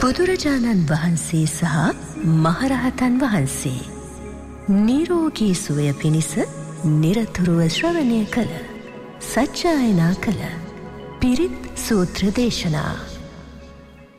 බුදුරජාණන් වහන්සේ සහ මහරහතන් වහන්සේ නිරෝගී සුවය පිණිස නිරතුරුව ශ්‍රවණය කළ සජ්ජායනා කළ පිරිත් සූත්‍ර දේශනා